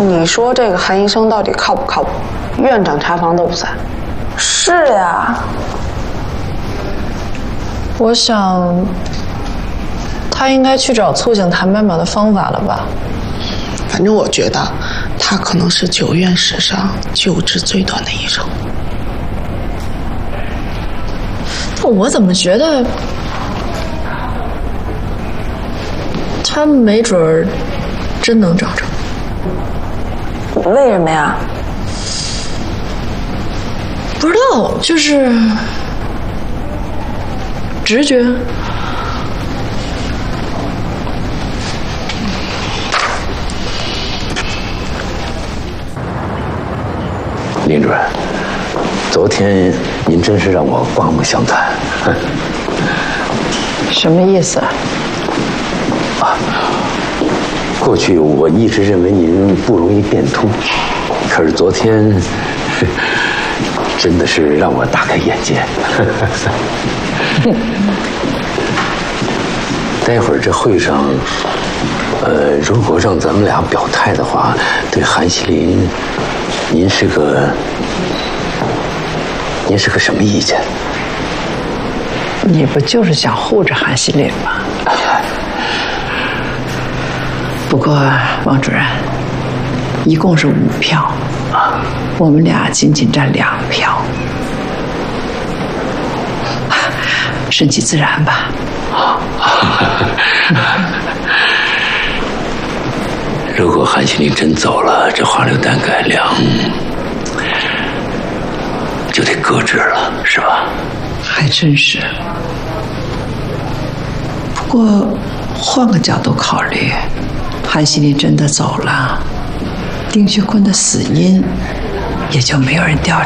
你说这个韩医生到底靠不靠谱？院长查房都不在。 是呀， 我想，他应该去找促进谈白马的方法了吧？ 反正我觉得，他可能是9院史上救治最短的医生。 但我怎么觉得，他没准儿真能找着？ 为什么呀？ 不知道，就是直觉。 林主任，昨天您真是让我刮目相看。 什么意思啊？ 过去我一直认为您不容易变通，可是昨天真的是让我大开眼界。待会儿这会上，如果让咱们俩表态的话，对韩锡林，您是个什么意见？ 你不就是想护着韩锡林吗？不过王主任，一共是5票，我们俩仅占2票，顺其自然吧。 如果韩锡林真走了，这华六蛋改良就得搁置了，是吧？ 还真是。不过换个角度考虑，韩锡林真的走了，丁学坤的死因也就没有人调